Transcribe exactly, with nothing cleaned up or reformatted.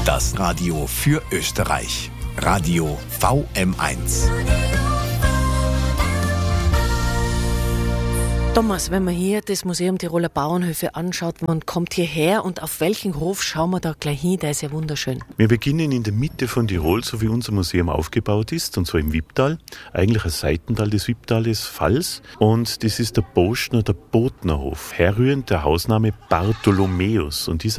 Das Radio für Österreich. Radio V M eins. Thomas, wenn man hier das Museum Tiroler Bauernhöfe anschaut, man kommt hierher und auf welchen Hof schauen wir da gleich hin? Der ist ja wunderschön. Wir beginnen in der Mitte von Tirol, so wie unser Museum aufgebaut ist, und zwar im Wipptal, eigentlich ein Seitental des Wipptales Falls. Und das ist der Boschner, der Botnerhof, herrührend der Hausname Bartholomäus. Und dieser